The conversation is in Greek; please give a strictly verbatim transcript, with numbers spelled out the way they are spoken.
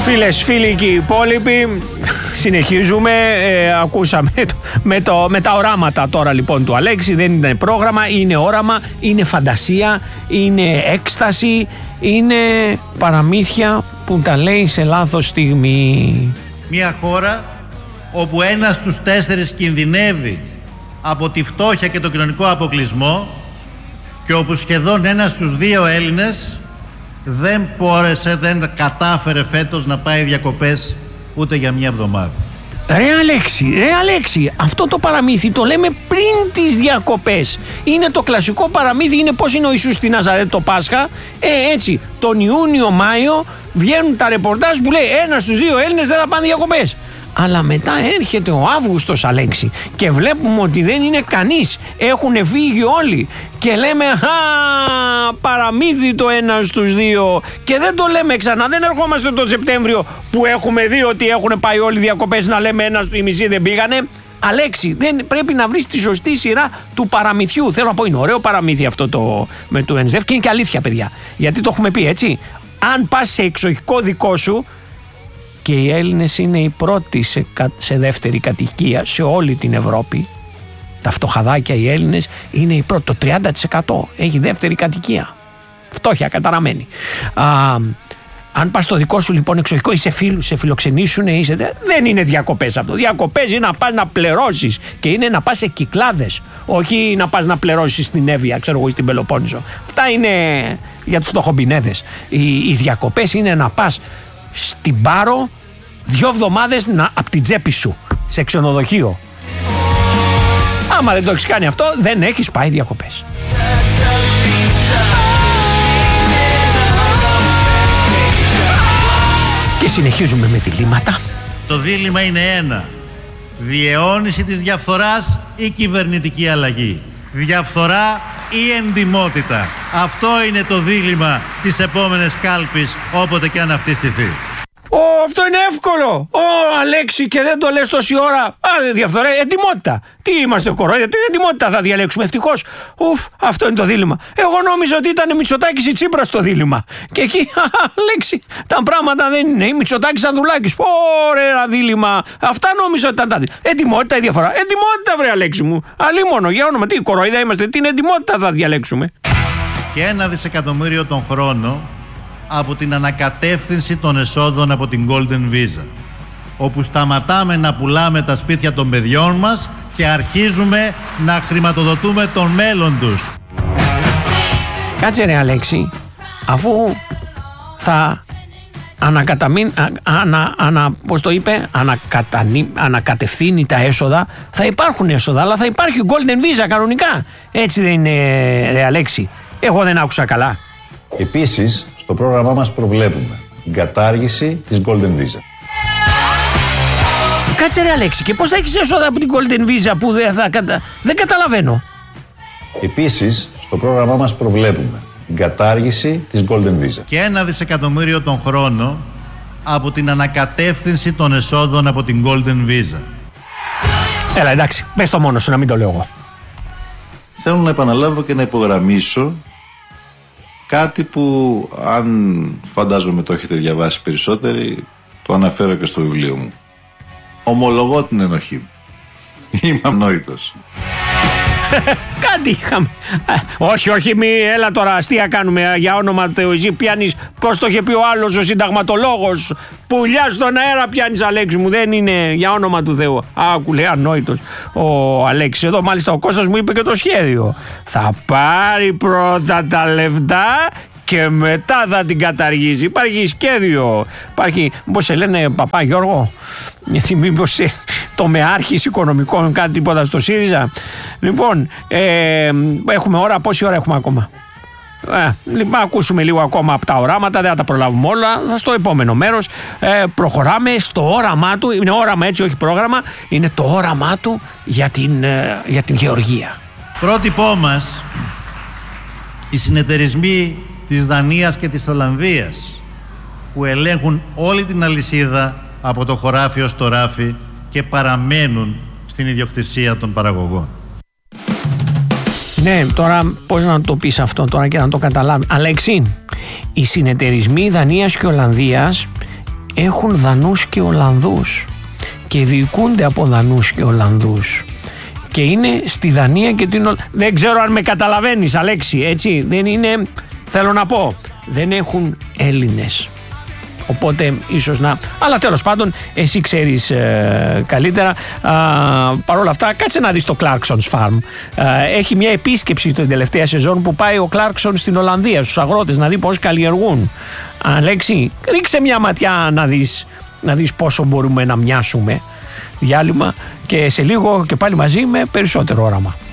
Φίλες, φίλοι και οι υπόλοιποι, συνεχίζουμε, ε, ακούσαμε το, με, το, με τα οράματα τώρα λοιπόν του Αλέξη. Δεν είναι πρόγραμμα, είναι όραμα, είναι φαντασία, είναι έκσταση, είναι παραμύθια που τα λέει σε λάθος στιγμή. Μια χώρα όπου ένας στους τέσσερις κινδυνεύει από τη φτώχεια και τον κοινωνικό αποκλεισμό και όπου σχεδόν ένας στους δύο Έλληνες δεν μπόρεσε, δεν κατάφερε φέτος να πάει διακοπές ούτε για μια εβδομάδα. Ρε Αλέξη, ρε Αλέξη, αυτό το παραμύθι το λέμε πριν τις διακοπές. Είναι το κλασικό παραμύθι, είναι πώς είναι ο Ιησούς στη Ναζαρέτ το Πάσχα. Ε, έτσι, τον Ιούνιο-Μάιο βγαίνουν τα ρεπορτάζ που λέει ένας στους δύο Έλληνες δεν θα πάνε διακοπές. Αλλά μετά έρχεται ο Αύγουστος, Αλέξη, και βλέπουμε ότι δεν είναι κανείς. Έχουν φύγει όλοι. Και λέμε, α, παραμύθι το ένα στους δύο. Και δεν το λέμε ξανά. Δεν ερχόμαστε τον Σεπτέμβριο που έχουμε δει ότι έχουν πάει όλοι διακοπές να λέμε ένα οι μισοί δεν πήγανε. Αλέξη, δεν πρέπει να βρεις τη σωστή σειρά του παραμυθιού. Θέλω να πω, είναι ωραίο παραμύθι αυτό το, με το ΕΝΣΔΕΦ και είναι και αλήθεια, παιδιά. Γιατί το έχουμε πει, έτσι. Αν πας σε εξοχικό δικό σου, και οι Έλληνες είναι οι πρώτοι σε, σε δεύτερη κατοικία σε όλη την Ευρώπη. Τα φτωχαδάκια οι Έλληνες είναι οι πρώτοι. Το τριάντα τοις εκατό έχει δεύτερη κατοικία. Φτώχεια καταραμένη. Α, αν πας στο δικό σου λοιπόν εξοχικό, είσαι φίλους, σε φιλοξενήσουν, είσαι, δεν είναι διακοπές αυτό. Διακοπές είναι να πας να πληρώσεις και είναι να πας σε Κυκλάδες. Όχι να πας να πληρώσεις στην Εύβοια, ξέρω εγώ, στην Πελοπόννησο. Αυτά είναι για τους φτωχομπινέδες. Οι, οι διακοπές είναι να πας στην Πάρο δύο εβδομάδες να, από την τσέπη σου σε ξενοδοχείο. Άμα δεν το έχεις κάνει αυτό, δεν έχεις πάει διακοπές. Και συνεχίζουμε με διλήμματα. Το δίλημμα είναι ένα. Διαιώνιση της διαφθοράς ή κυβερνητική αλλαγή. Διαφθορά ή εντιμότητα. Αυτό είναι το δίλημμα της επόμενης κάλπης, όποτε και αν αυτή στηθεί. Ω, αυτό είναι εύκολο. Ω, Αλέξη, και δεν το λες τόση ώρα. Α, διαφθορά, εντιμότητα. Τι είμαστε, κορόιδια, την εντιμότητα θα διαλέξουμε. Ευτυχώς. Ουφ, αυτό είναι το δίλημμα. Εγώ νόμιζα ότι ήταν Μητσοτάκης ή Τσίπρας το δίλημμα. Και εκεί, Αλέξη, τα πράγματα δεν είναι. Η Μητσοτάκης Ανδρουλάκης. Ωραία δίλημμα. Αυτά νόμιζα ότι ήταν τα δίλημμα. Εντιμότητα ή διαφορά. Εντιμότητα, βρε Αλέξη μου. Αλίμονο, για όνομα. Τι κορόιδια είμαστε, την εντιμότητα θα διαλέξουμε. Και ένα δισεκατομμύριο τον χρόνο από την ανακατεύθυνση των εσόδων από την Golden Visa, όπου σταματάμε να πουλάμε τα σπίτια των παιδιών μας και αρχίζουμε να χρηματοδοτούμε το μέλλον τους. Κάτσε ρε Αλέξη, αφού θα ανακαταμείν, ανα, ανα, πώς το είπε, ανακατανί, ανακατευθύνει τα έσοδα, θα υπάρχουν έσοδα, αλλά θα υπάρχει Golden Visa κανονικά. Έτσι δεν είναι, ρε Αλέξη? Εγώ δεν άκουσα καλά. Επίσης, στο πρόγραμμά μας προβλέπουμε την κατάργηση της Golden Visa. Κάτσε ρε Αλέξη, και πώς θα έχεις έσοδα από την Golden Visa που δεν θα κατα... Δεν καταλαβαίνω. Επίσης, στο πρόγραμμά μας προβλέπουμε την κατάργηση της Golden Visa. Και ένα δισεκατομμύριο τον χρόνο από την ανακατεύθυνση των εσόδων από την Golden Visa. Έλα, εντάξει, πες το μόνο σου, να μην το λέω εγώ. Θέλω να επαναλάβω και να υπογραμμίσω κάτι που, αν φαντάζομαι το έχετε διαβάσει περισσότεροι, το αναφέρω και στο βιβλίο μου. Ομολογώ την ενοχή μου. Είμαι ανόητος. Κάτι είχαμε. Όχι, όχι, μη, έλα τώρα, αστεία κάνουμε για όνομα του Θεού. Εσύ πιάνεις, πώς το είχε πει ο άλλος ο συνταγματολόγος, πουλιά στον αέρα πιάνεις, Αλέξη μου. Δεν είναι για όνομα του Θεού. Άκου, λέει, ανόητος ο Αλέξης. Εδώ μάλιστα ο Κώστας μου είπε και το σχέδιο. Θα πάρει πρώτα τα λεφτά και μετά θα την καταργήσει. Υπάρχει σχέδιο. Υπάρχει, πώς σε λένε, Παπά Γιώργο, μήπως το μεάρχης οικονομικών, κάτι τίποτα στο ΣΥΡΙΖΑ. Λοιπόν, ε, έχουμε ώρα, πόση ώρα έχουμε ακόμα? Ε, λοιπόν, ακούσουμε λίγο ακόμα από τα οράματα, δεν θα τα προλάβουμε όλα. Στο επόμενο μέρος ε, προχωράμε στο όραμά του. Είναι όραμα, έτσι, όχι πρόγραμμα. Είναι το όραμά του για την, ε, για την γεωργία. Πρότυπό μας, οι συνεταιρισμοί της Δανίας και της Ολλανδίας, που ελέγχουν όλη την αλυσίδα από το χωράφι ως το ράφι και παραμένουν στην ιδιοκτησία των παραγωγών. Ναι, τώρα πώς να το πεις αυτό τώρα και να το καταλάβει. Αλέξη, οι συνεταιρισμοί Δανίας και Ολλανδίας έχουν Δανούς και Ολλανδούς και διοικούνται από Δανούς και Ολλανδούς και είναι στη Δανία και την Ολλανδία. Δεν ξέρω αν με καταλαβαίνεις, Αλέξη, έτσι, δεν είναι, θέλω να πω, δεν έχουν Έλληνες. Οπότε ίσως να... Αλλά τέλος πάντων εσύ ξέρεις ε, καλύτερα. Παρ' όλα αυτά κάτσε να δεις το Clarkson's Farm. ε, Έχει μια επίσκεψη την τελευταία σεζόν που πάει ο Clarkson στην Ολλανδία στους αγρότες να δει πώς καλλιεργούν. Αλέξη, ρίξε μια ματιά να δεις, να δεις πόσο μπορούμε να μοιάσουμε. Διάλειμμα και σε λίγο και πάλι μαζί με περισσότερο όραμα.